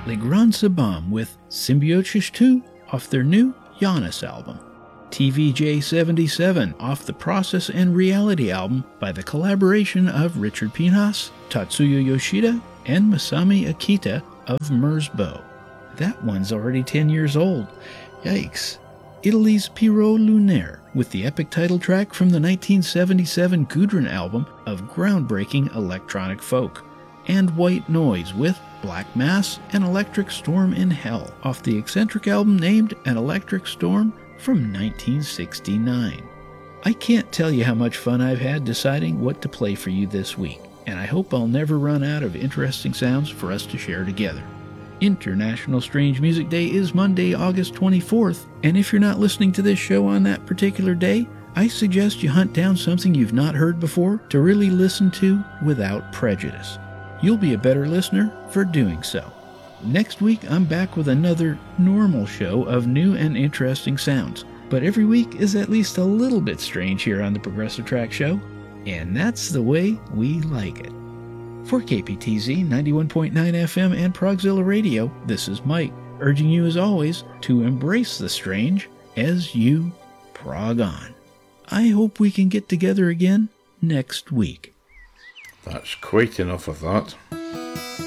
Les Grands Sabums with Symbiotisch 2 off their new Janus album. TVJ77 off the Process and Reality album by the collaboration of Richard Pinhas, Tatsuya Yoshida, and Masami Akita of Merzbow. That one's already 10 years old. Yikes. Italy's Pierrot Lunaire with the epic title track from the 1977 Gudrun album of groundbreaking electronic folk. And White Noise with Black Mass and Electric Storm in Hell off the eccentric album named An Electric Storm from 1969. I can't tell you how much fun I've had deciding what to play for you this week, and I hope I'll never run out of interesting sounds for us to share together. International Strange Music Day is Monday, August 24th, and if you're not listening to this show on that particular day, I suggest you hunt down something you've not heard before to really listen to without prejudice. You'll be a better listener for doing so. Next week, I'm back with another normal show of new and interesting sounds, but every week is at least a little bit strange here on the Progressive Track Show, and that's the way we like it. For KPTZ 91.9 FM and Progzilla Radio, this is Mike, urging you as always to embrace the strange as you prog on. I hope we can get together again next week. That's quite enough of that.